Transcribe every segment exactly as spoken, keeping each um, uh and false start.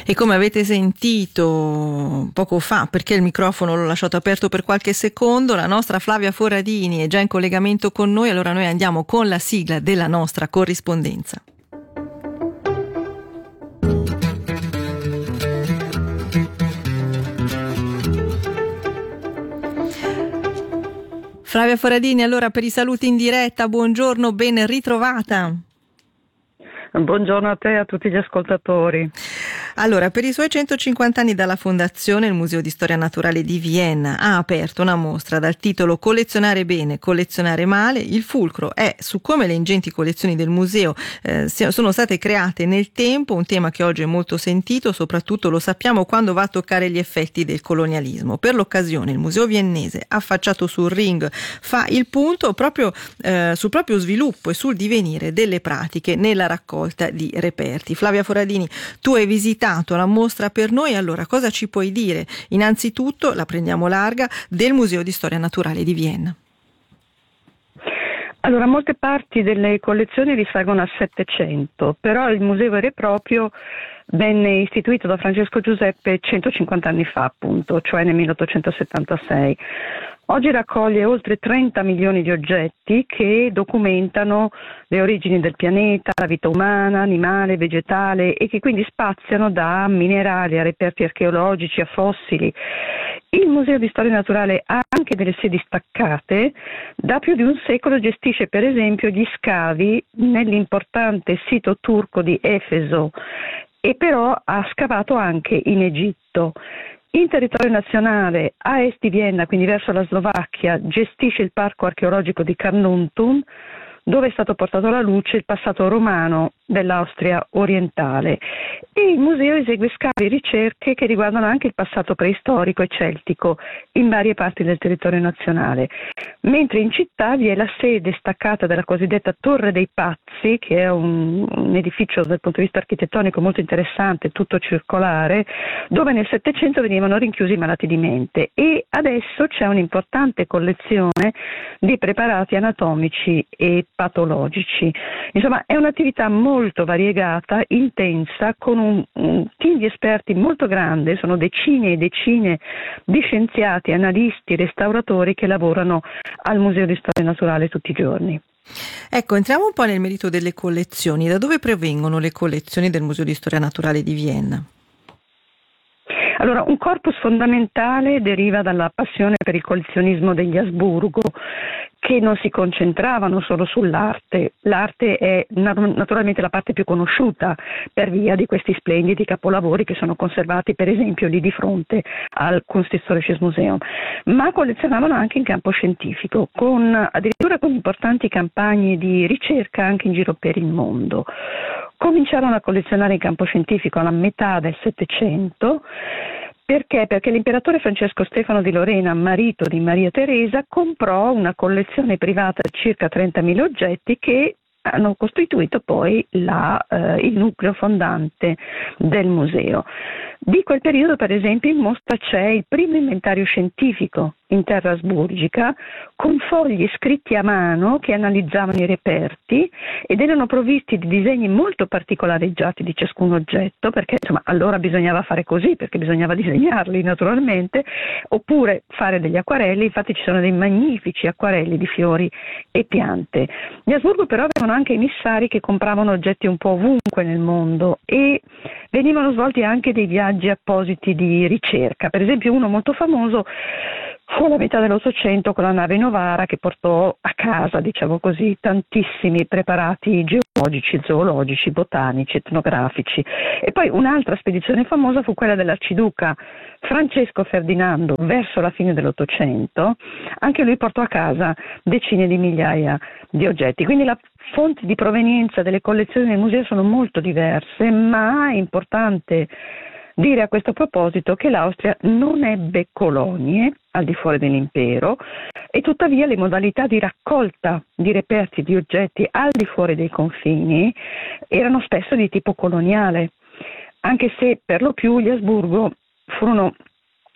E come avete sentito poco fa, perché il microfono l'ho lasciato aperto per qualche secondo, la nostra Flavia Foradini è già in collegamento con noi, allora noi andiamo con la sigla della nostra corrispondenza. Flavia Foradini, allora per i saluti in diretta, buongiorno, ben ritrovata. Buongiorno a te e a tutti gli ascoltatori. Allora, per i suoi centocinquanta anni dalla fondazione, il Museo di Storia Naturale di Vienna ha aperto una mostra dal titolo Collezionare bene, collezionare male. Il fulcro è su come le ingenti collezioni del museo eh, sono state create nel tempo, un tema che oggi è molto sentito, soprattutto lo sappiamo quando va a toccare gli effetti del colonialismo. Per l'occasione il Museo Viennese, affacciato sul Ring, fa il punto proprio eh, sul proprio sviluppo e sul divenire delle pratiche nella raccolta di reperti. Flavia Foradini, tu hai visitato la mostra per noi, allora cosa ci puoi dire? Innanzitutto, la prendiamo larga, del Museo di Storia Naturale di Vienna. Allora, molte parti delle collezioni risalgono al Settecento, però il museo vero e proprio venne istituito da Francesco Giuseppe centocinquanta anni fa, appunto, cioè nel milleottocentosettantasei. Oggi raccoglie oltre trenta milioni di oggetti che documentano le origini del pianeta, la vita umana, animale, vegetale e che quindi spaziano da minerali a reperti archeologici a fossili. Il Museo di Storia Naturale ha anche delle sedi staccate. Da più di un secolo gestisce per esempio gli scavi nell'importante sito turco di Efeso e però ha scavato anche in Egitto. In territorio nazionale, a est di Vienna, quindi verso la Slovacchia, gestisce il parco archeologico di Carnuntum, dove è stato portato alla luce il passato romano dell'Austria orientale. E il museo esegue scavi e ricerche che riguardano anche il passato preistorico e celtico in varie parti del territorio nazionale. Mentre in città vi è la sede staccata della cosiddetta Torre dei Pazzi, che è un, un edificio dal punto di vista architettonico molto interessante, tutto circolare, dove nel Settecento venivano rinchiusi i malati di mente, e adesso c'è un'importante collezione di preparati anatomici e patologici. Insomma, è un'attività molto variegata, intensa, con un, un team di esperti molto grande, sono decine e decine di scienziati, analisti, restauratori che lavorano al Museo di Storia Naturale tutti i giorni. Ecco, entriamo un po' nel merito delle collezioni. Da dove provengono le collezioni del Museo di Storia Naturale di Vienna? Allora, un corpus fondamentale deriva dalla passione per il collezionismo degli Asburgo, che non si concentravano solo sull'arte. L'arte è naturalmente la parte più conosciuta per via di questi splendidi capolavori che sono conservati per esempio lì di fronte al Kunsthistorisches Museum, ma collezionavano anche in campo scientifico, con addirittura con importanti campagne di ricerca anche in giro per il mondo. Cominciarono a collezionare in campo scientifico alla metà del Settecento. Perché? Perché l'imperatore Francesco Stefano di Lorena, marito di Maria Teresa, comprò una collezione privata di circa trentamila oggetti che hanno costituito poi la, eh, il nucleo fondante del museo. Di quel periodo, per esempio, in mostra c'è il primo inventario scientifico in terra asburgica, con fogli scritti a mano che analizzavano i reperti ed erano provvisti di disegni molto particolareggiati di ciascun oggetto, perché insomma allora bisognava fare così, perché bisognava disegnarli naturalmente, oppure fare degli acquarelli. Infatti ci sono dei magnifici acquarelli di fiori e piante. Gli Asburgo però avevano anche emissari che compravano oggetti un po' ovunque nel mondo e venivano svolti anche dei viaggi appositi di ricerca. Per esempio uno molto famoso fu alla metà dell'Ottocento con la nave Novara, che portò a casa, diciamo così, tantissimi preparati geologici, zoologici, botanici, etnografici. E poi un'altra spedizione famosa fu quella dell'arciduca Francesco Ferdinando verso la fine dell'Ottocento. Anche lui portò a casa decine di migliaia di oggetti. Quindi la fonti di provenienza delle collezioni del museo sono molto diverse, ma è importante dire a questo proposito che l'Austria non ebbe colonie al di fuori dell'impero e tuttavia le modalità di raccolta di reperti di oggetti al di fuori dei confini erano spesso di tipo coloniale, anche se per lo più gli Asburgo furono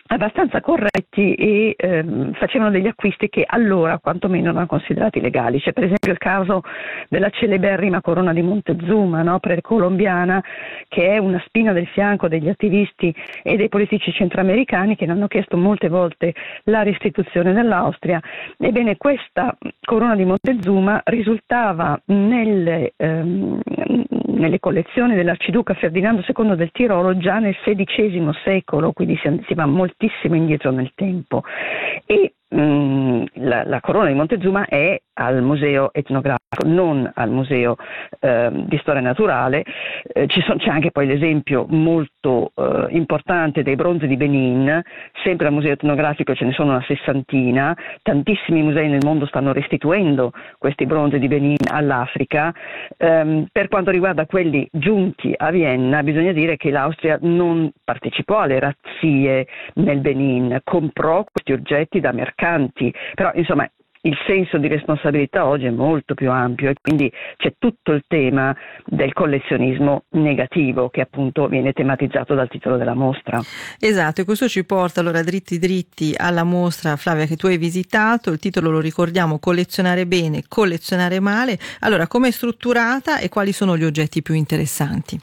abbastanza corretti e ehm, facevano degli acquisti che allora quantomeno erano considerati legali. C'è per esempio il caso della celeberrima corona di Montezuma, no, precolombiana, che è una spina del fianco degli attivisti e dei politici centroamericani che ne hanno chiesto molte volte la restituzione dell'Austria. Ebbene, questa corona di Montezuma risultava nelle, ehm, nelle collezioni dell'arciduca Ferdinando secondo del Tirolo già nel sedicesimo secolo, quindi si, si va moltissimo indietro nel tempo. E mh, la, la corona di Montezuma è al museo etnografico, non al museo eh, di storia naturale. Eh, ci son, c'è anche poi l'esempio molto eh, importante dei bronzi di Benin, sempre al museo etnografico ce ne sono una sessantina, tantissimi musei nel mondo stanno restituendo questi bronzi di Benin all'Africa. Eh, per quanto riguarda quelli giunti a Vienna, bisogna dire che l'Austria non partecipò alle razzie nel Benin, comprò questi oggetti da mercanti, però insomma il senso di responsabilità oggi è molto più ampio e quindi c'è tutto il tema del collezionismo negativo che appunto viene tematizzato dal titolo della mostra. Esatto, e questo ci porta allora dritti dritti alla mostra, Flavia, che tu hai visitato. Il titolo lo ricordiamo: collezionare bene, collezionare male. Allora, com'è strutturata e quali sono gli oggetti più interessanti?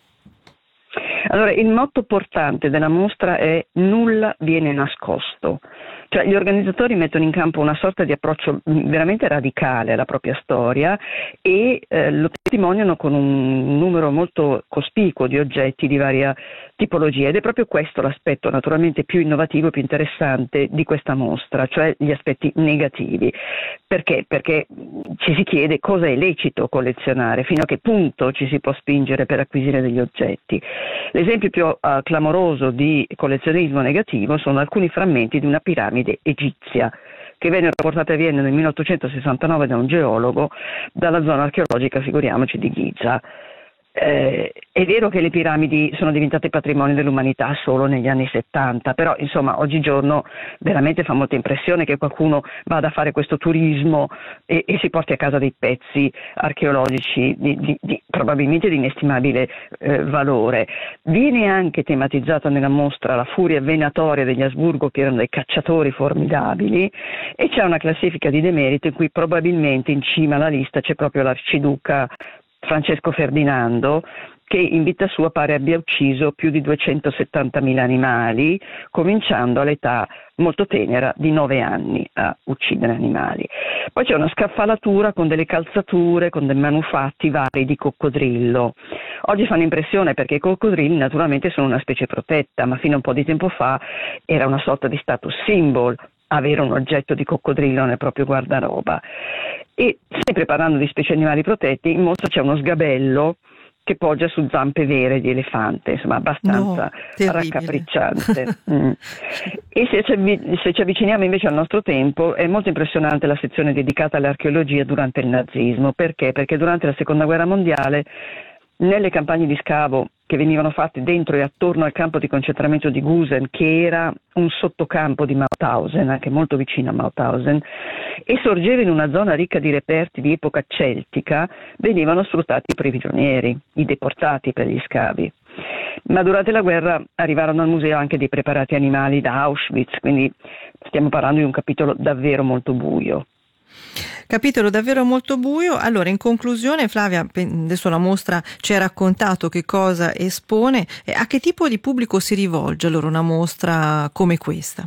Allora, il motto portante della mostra è nulla viene nascosto. Cioè gli organizzatori mettono in campo una sorta di approccio veramente radicale alla propria storia e eh, lo testimoniano con un numero molto cospicuo di oggetti di varia tipologia, ed è proprio questo l'aspetto naturalmente più innovativo e più interessante di questa mostra, cioè gli aspetti negativi. Perché? Perché ci si chiede cosa è lecito collezionare, fino a che punto ci si può spingere per acquisire degli oggetti. L'esempio più uh, clamoroso di collezionismo negativo sono alcuni frammenti di una piramide egizia che vennero portate a Vienna nel milleottocentosessantanove da un geologo dalla zona archeologica, figuriamoci, di Giza. Eh, è vero che le piramidi sono diventate patrimonio dell'umanità solo negli anni settanta, però insomma oggigiorno veramente fa molta impressione che qualcuno vada a fare questo turismo e, e si porti a casa dei pezzi archeologici di, di, di, probabilmente di inestimabile eh, valore. Viene anche tematizzata nella mostra la furia venatoria degli Asburgo, che erano dei cacciatori formidabili, e c'è una classifica di demerito in cui probabilmente in cima alla lista c'è proprio l'arciduca Francesco Ferdinando, che in vita sua pare abbia ucciso più di duecentosettantamila animali, cominciando all'età molto tenera di nove anni a uccidere animali. Poi c'è una scaffalatura con delle calzature, con dei manufatti vari di coccodrillo. Oggi fanno impressione perché i coccodrilli naturalmente sono una specie protetta, ma fino a un po' di tempo fa era una sorta di status symbol avere un oggetto di coccodrillo nel proprio guardaroba. E sempre parlando di specie animali protetti, in mostra c'è uno sgabello che poggia su zampe vere di elefante, insomma abbastanza no, raccapricciante. mm. E se ci, se ci avviciniamo invece al nostro tempo, è molto impressionante la sezione dedicata all'archeologia durante il nazismo. Perché? Perché durante la seconda guerra mondiale, nelle campagne di scavo che venivano fatte dentro e attorno al campo di concentramento di Gusen, che era un sottocampo di Mauthausen, anche molto vicino a Mauthausen, e sorgeva in una zona ricca di reperti di epoca celtica, venivano sfruttati i prigionieri, i deportati per gli scavi. Ma durante la guerra arrivarono al museo anche dei preparati animali da Auschwitz, quindi stiamo parlando di un capitolo davvero molto buio. Capitolo davvero molto buio. Allora, in conclusione, Flavia, adesso la mostra ci ha raccontato che cosa espone, e a che tipo di pubblico si rivolge allora una mostra come questa?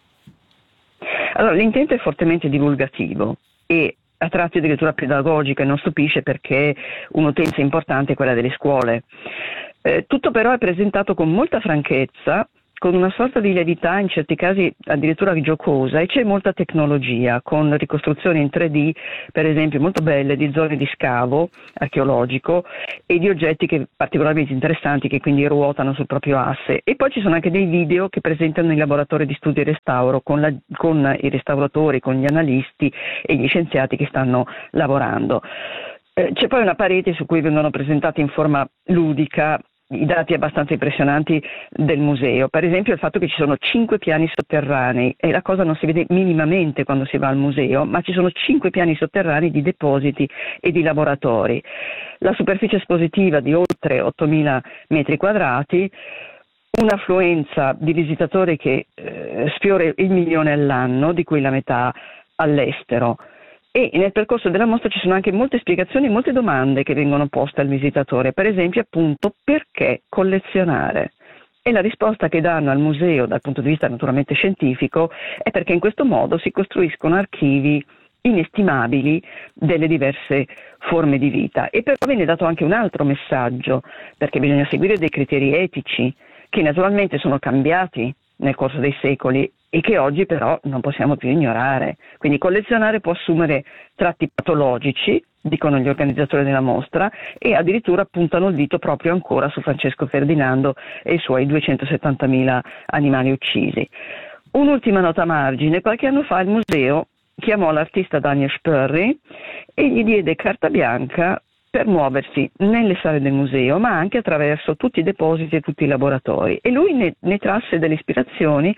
Allora, l'intento è fortemente divulgativo e a tratti addirittura pedagogica, e non stupisce perché un'utenza importante è quella delle scuole. Eh, tutto però è presentato con molta franchezza, con una sorta di lievità, in certi casi addirittura giocosa, e c'è molta tecnologia, con ricostruzioni in tre D, per esempio molto belle, di zone di scavo archeologico e di oggetti che, particolarmente interessanti, che quindi ruotano sul proprio asse. E poi ci sono anche dei video che presentano i laboratori di studio e restauro con, la, con i restauratori, con gli analisti e gli scienziati che stanno lavorando. Eh, c'è poi una parete su cui vengono presentati in forma ludica i dati abbastanza impressionanti del museo. Per esempio il fatto che ci sono cinque piani sotterranei, e la cosa non si vede minimamente quando si va al museo, ma ci sono cinque piani sotterranei di depositi e di laboratori. La superficie espositiva di oltre ottomila metri quadrati, un'affluenza di visitatori che eh, sfiora il milione all'anno, di cui la metà all'estero. E nel percorso della mostra ci sono anche molte spiegazioni, molte domande che vengono poste al visitatore, per esempio appunto perché collezionare? E la risposta che danno al museo dal punto di vista naturalmente scientifico è perché in questo modo si costruiscono archivi inestimabili delle diverse forme di vita. E però viene dato anche un altro messaggio, perché bisogna seguire dei criteri etici che naturalmente sono cambiati nel corso dei secoli e che oggi però non possiamo più ignorare. Quindi collezionare può assumere tratti patologici, dicono gli organizzatori della mostra, e addirittura puntano il dito proprio ancora su Francesco Ferdinando e i suoi duecentosettantamila animali uccisi. Un'ultima nota a margine: qualche anno fa il museo chiamò l'artista Daniel Spörri e gli diede carta bianca per muoversi nelle sale del museo, ma anche attraverso tutti i depositi e tutti i laboratori. E lui ne, ne trasse delle ispirazioni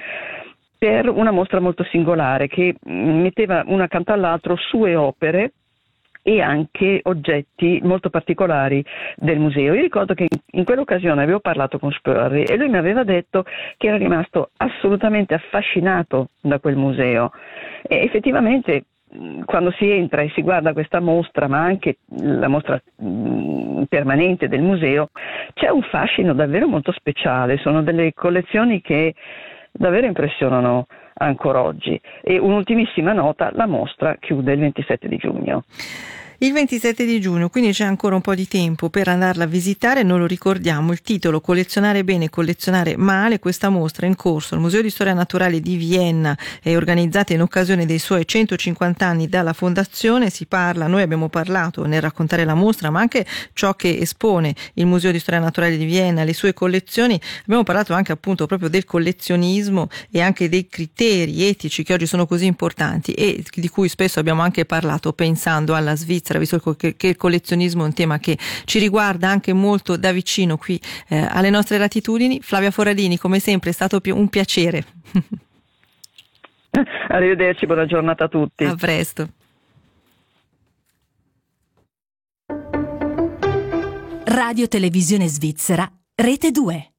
per una mostra molto singolare che metteva una accanto all'altro sue opere e anche oggetti molto particolari del museo. Io ricordo che in quell'occasione avevo parlato con Spörri e lui mi aveva detto che era rimasto assolutamente affascinato da quel museo, e effettivamente quando si entra e si guarda questa mostra, ma anche la mostra mh, permanente del museo, c'è un fascino davvero molto speciale. Sono delle collezioni che davvero impressionano ancora oggi. E un'ultimissima nota: la mostra chiude il ventisette di giugno. Il ventisette di giugno, quindi c'è ancora un po' di tempo per andarla a visitare. Noi lo ricordiamo, il titolo Collezionare bene, collezionare male. Questa mostra in corso al Museo di Storia Naturale di Vienna è organizzata in occasione dei suoi centocinquanta anni dalla fondazione. Si parla, noi abbiamo parlato nel raccontare la mostra, ma anche ciò che espone il Museo di Storia Naturale di Vienna, le sue collezioni. Abbiamo parlato anche appunto proprio del collezionismo e anche dei criteri etici che oggi sono così importanti e di cui spesso abbiamo anche parlato pensando alla Svizzera, visto che il collezionismo è un tema che ci riguarda anche molto da vicino qui eh, alle nostre latitudini. Flavia Foralini, come sempre è stato un piacere. Arrivederci, buona giornata a tutti. A presto. Radio Televisione Svizzera, Rete due.